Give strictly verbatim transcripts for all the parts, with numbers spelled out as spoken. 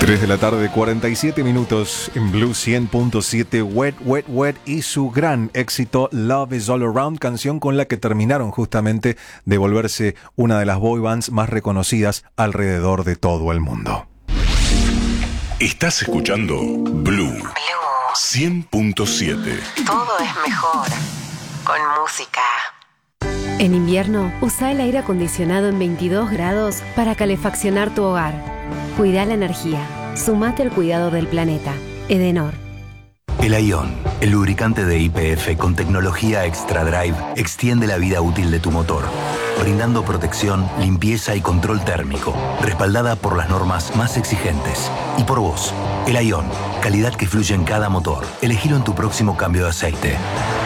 tres de la tarde, cuarenta y siete minutos en Blue cien punto siete. Wet, Wet, Wet y su gran éxito Love is All Around, canción con la que terminaron justamente de volverse una de las boy bands más reconocidas alrededor de todo el mundo. Estás escuchando Blue, Blue. cien punto siete. Todo es mejor con música. En invierno, usa el aire acondicionado en veintidós grados para calefaccionar tu hogar. Cuida la energía. Sumate al cuidado del planeta. Edenor. El Ion, el lubricante de Y P F con tecnología Extra Drive, extiende la vida útil de tu motor, brindando protección, limpieza y control térmico, respaldada por las normas más exigentes. Y por vos, el Ion, calidad que fluye en cada motor. Elegilo en tu próximo cambio de aceite.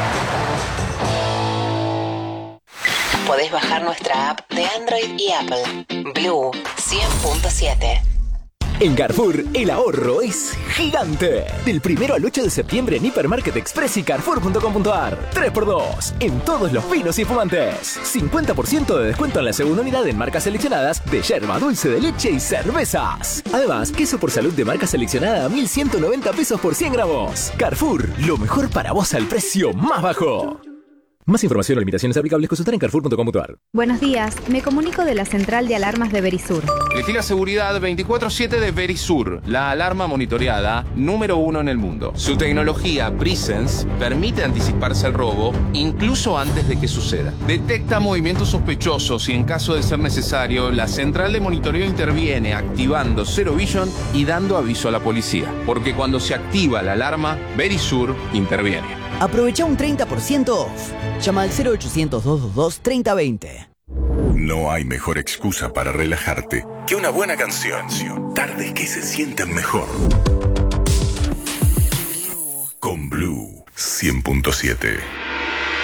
Podés bajar nuestra app de Android y Apple. Blue cien punto siete. En Carrefour, el ahorro es gigante. Del primero al ocho de septiembre en Hipermarket Express y Carrefour punto com punto ar. tres por dos en todos los vinos y fumantes. cincuenta por ciento de descuento en la segunda unidad en marcas seleccionadas de yerba, dulce de leche y cervezas. Además, queso por salud de marca seleccionada a mil ciento noventa pesos por cien gramos. Carrefour, lo mejor para vos al precio más bajo. Más información o limitaciones aplicables consultar en Carrefour punto com punto ar. Buenos días, me comunico de la central de alarmas de Verisur. Vigila seguridad veinticuatro siete de Verisur, la alarma monitoreada número uno en el mundo. Su tecnología Presence permite anticiparse al robo incluso antes de que suceda. Detecta movimientos sospechosos y en caso de ser necesario, la central de monitoreo interviene activando Zero Vision y dando aviso a la policía. Porque cuando se activa la alarma, Verisur interviene. Aprovecha un treinta por ciento off. Llama al cero ochocientos, doscientos veintidós, treinta veinte. No hay mejor excusa para relajarte que una buena canción. Tardes que se sienten mejor. Con Blue cien punto siete.